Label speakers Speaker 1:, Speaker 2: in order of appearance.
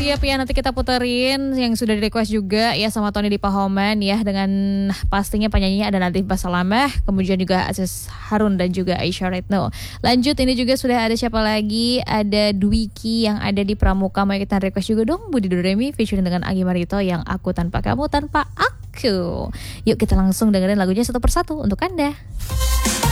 Speaker 1: siap ya, nanti kita puterin yang sudah di request juga ya sama Tony di Pahoman ya, dengan pastinya penyanyinya ada Nadif Basalamah, kemudian juga Aziz Harun dan juga Aisyah Retno. Lanjut, ini juga sudah ada siapa lagi? Ada Dwiki yang ada di Pramuka. Mau kita request juga dong Budi Doremi featuring dengan Agi Marito yang Aku Tanpa Kamu Tanpa Aku. Yuk kita langsung dengerin lagunya satu persatu untuk Anda.